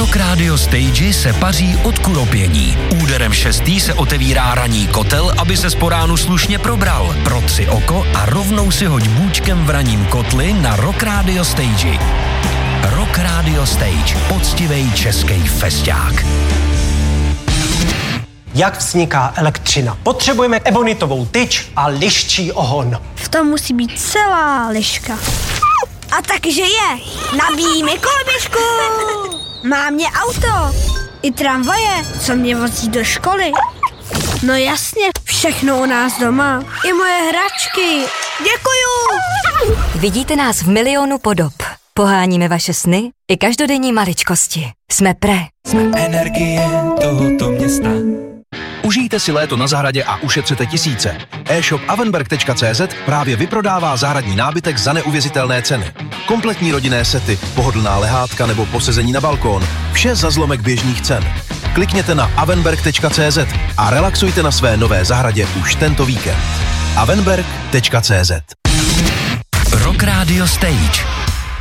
Rock Radio Stage se paří od kuropění. Úderem 6. se otevírá ranní kotel, aby se po ránu slušně probral. Protři oko a rovnou si hoď bůčkem v ranním kotli na Rock Radio Stage. Rock Radio Stage. Poctivej český festiák. Jak vzniká elektřina? Potřebujeme ebonitovou tyč a liščí ohon. V tom musí být celá liška. A takže je. Nabíjíme koloběžku. Má mě auto. I tramvaje, co mě vozí do školy. No jasně, všechno u nás doma. I moje hračky. Děkuju. Vidíte nás v milionu podob. Poháníme vaše sny i každodenní maličkosti. Jsme Energie tohoto města. Užijte si léto na zahradě a ušetřete tisíce. E-shop avenberg.cz právě vyprodává zahradní nábytek za neuvěřitelné ceny. Kompletní rodinné sety, pohodlná lehátka nebo posezení na balkón. Vše za zlomek běžných cen. Klikněte na avenberg.cz a relaxujte na své nové zahradě už tento víkend. avenberg.cz Rock Radio Stage.